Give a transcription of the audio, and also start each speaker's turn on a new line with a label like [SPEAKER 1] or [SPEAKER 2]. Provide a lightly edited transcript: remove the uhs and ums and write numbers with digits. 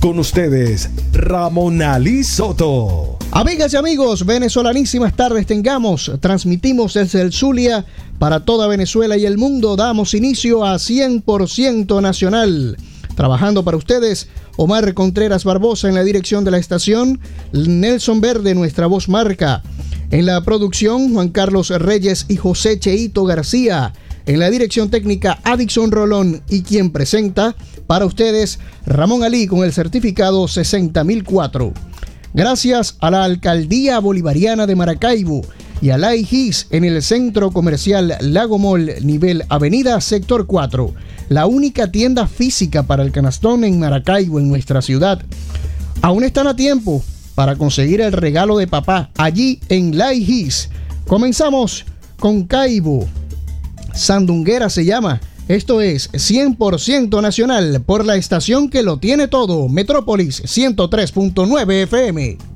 [SPEAKER 1] Con ustedes, Ramón Ali Soto.
[SPEAKER 2] Amigas y amigos, venezolanísimas tardes tengamos. Transmitimos desde el Zulia para toda Venezuela y el mundo. Damos inicio a 100% Nacional. Trabajando para ustedes, Omar Contreras Barbosa en la dirección de la estación, Nelson Verde, nuestra voz marca. En la producción, Juan Carlos Reyes y José Cheito García. En la dirección técnica, Adixon Rolón, y quien presenta para ustedes, Ramón Ali, con el certificado 60.004. Gracias a la Alcaldía Bolivariana de Maracaibo y a la IGIS en el Centro Comercial Lago Mall, nivel Avenida Sector 4, la única tienda física para el canastón en Maracaibo, en nuestra ciudad. Aún están a tiempo para conseguir el regalo de papá allí en la IGIS. Comenzamos con Caibo. Sandunguera se llama. Esto es 100% Nacional por la estación que lo tiene todo, Metrópolis 103.9 FM.